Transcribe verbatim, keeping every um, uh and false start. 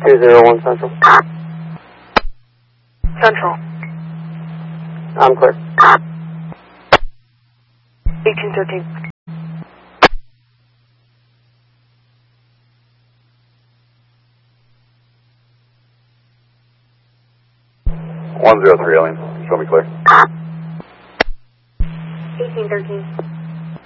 two zero one Central. Central. I'm clear. eighteen thirteen. one zero three alien. Show me clear. eighteen thirteen.